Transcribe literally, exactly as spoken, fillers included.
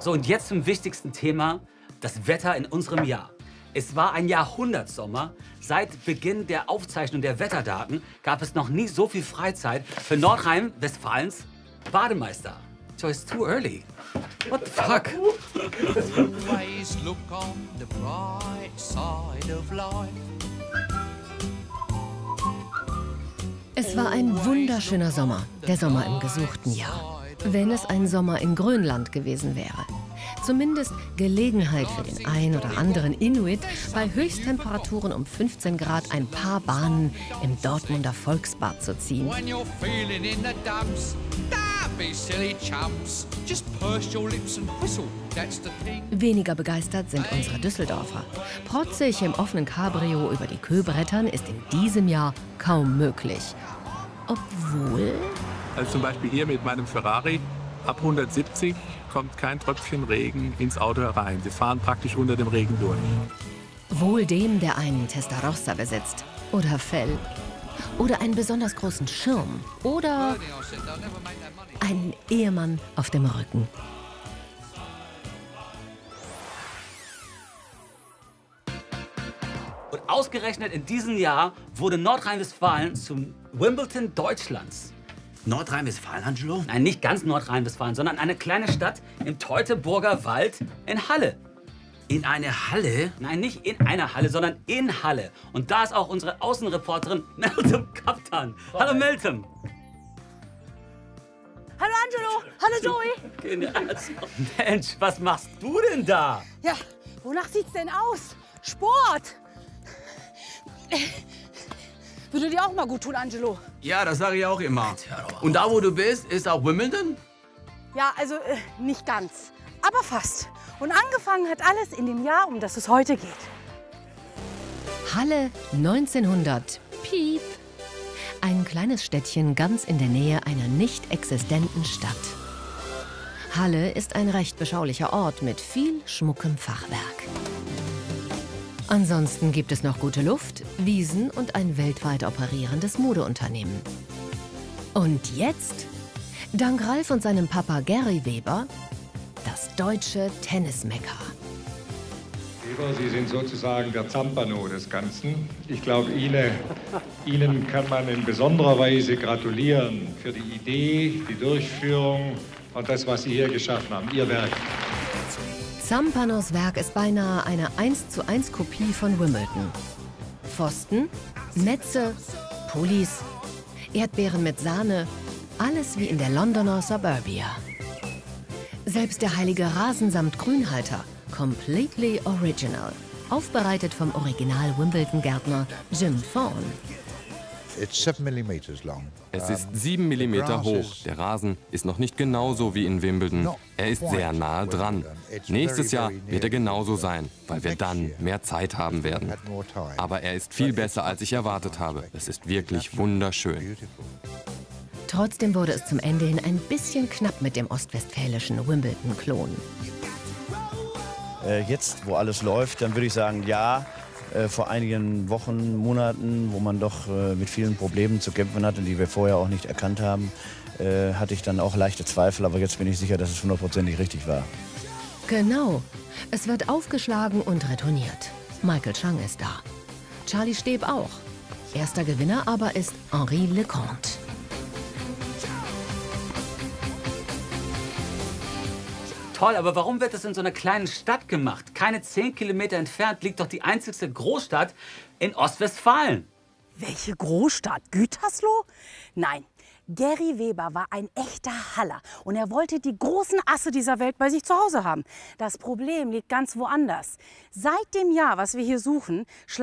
So, und jetzt zum wichtigsten Thema, das Wetter in unserem Jahr. Es war ein Jahrhundertsommer. Seit Beginn der Aufzeichnung der Wetterdaten gab es noch nie so viel Freizeit für Nordrhein-Westfalens Bademeister. So it's too early. What the fuck? Always look on the bright side of life. Es war ein wunderschöner Sommer, der Sommer im gesuchten Jahr. Wenn es ein Sommer in Grönland gewesen wäre. Zumindest Gelegenheit für den ein oder anderen Inuit, bei Höchsttemperaturen um fünfzehn Grad ein paar Bahnen im Dortmunder Volksbad zu ziehen. When you're feeling in the dumps, don't be silly chumps. Just purse your lips and whistle, that's the thing. Weniger begeistert sind unsere Düsseldorfer. Protzig im offenen Cabrio über die Kö brettern ist in diesem Jahr kaum möglich. Obwohl... Also zum Beispiel hier mit meinem Ferrari, ab hundertsiebzig kommt kein Tröpfchen Regen ins Auto herein. Sie fahren praktisch unter dem Regen durch. Wohl dem, der einen Testarossa besitzt. Oder Fell. Oder einen besonders großen Schirm. Oder einen Ehemann auf dem Rücken. Und ausgerechnet in diesem Jahr wurde Nordrhein-Westfalen zum Wimbledon Deutschlands. Nordrhein-Westfalen, Angelo? Nein, nicht ganz Nordrhein-Westfalen, sondern eine kleine Stadt im Teutoburger Wald in Halle. In eine Halle? Nein, nicht in einer Halle, sondern in Halle. Und da ist auch unsere Außenreporterin Meltem Kaptan. Hallo Meltem. Hallo Angelo, hallo Zoe. Genial. Mensch, was machst du denn da? Ja, wonach sieht's denn aus? Sport. Würde dir auch mal gut tun, Angelo. Ja, das sage ich auch immer. Und da, wo du bist, ist auch Wimbledon? Ja, also äh, nicht ganz, aber fast. Und angefangen hat alles in dem Jahr, um das es heute geht. Halle neunzehnhundert. Piep. Ein kleines Städtchen ganz in der Nähe einer nicht existenten Stadt. Halle ist ein recht beschaulicher Ort mit viel schmuckem Fachwerk. Ansonsten gibt es noch gute Luft, Wiesen und ein weltweit operierendes Modeunternehmen. Und jetzt, dank Ralf und seinem Papa Gary Weber, das deutsche Tennismekka. Weber, Sie sind sozusagen der Zampano des Ganzen. Ich glaube, Ihnen, Ihnen kann man in besonderer Weise gratulieren für die Idee, die Durchführung und das, was Sie hier geschaffen haben, Ihr Werk. Zampanos Werk ist beinahe eine eins zu eins Kopie von Wimbledon. Pfosten, Netze, Pullis, Erdbeeren mit Sahne, alles wie in der Londoner Suburbia. Selbst der heilige Rasen samt Grünhalter, completely original, aufbereitet vom Original-Wimbledon-Gärtner Jim Thorne. Es ist sieben Millimeter hoch. Der Rasen ist noch nicht genauso wie in Wimbledon. Er ist sehr nahe dran. Nächstes Jahr wird er genauso sein, weil wir dann mehr Zeit haben werden. Aber er ist viel besser, als ich erwartet habe. Es ist wirklich wunderschön. Trotzdem wurde es zum Ende hin ein bisschen knapp mit dem ostwestfälischen Wimbledon-Klon. Äh, jetzt, wo alles läuft, dann würde ich sagen, ja. Äh, vor einigen Wochen, Monaten, wo man doch äh, mit vielen Problemen zu kämpfen hatte, die wir vorher auch nicht erkannt haben, äh, hatte ich dann auch leichte Zweifel. Aber jetzt bin ich sicher, dass es hundertprozentig richtig war. Genau. Es wird aufgeschlagen und retourniert. Michael Chang ist da. Charlie Steb auch. Erster Gewinner aber ist Henri Leconte. Toll, aber warum wird das in so einer kleinen Stadt gemacht? Keine zehn Kilometer entfernt liegt doch die einzigste Großstadt in Ostwestfalen. Welche Großstadt? Gütersloh? Nein, Gary Weber war ein echter Haller und er wollte die großen Asse dieser Welt bei sich zu Hause haben. Das Problem liegt ganz woanders. Seit dem Jahr, was wir hier suchen,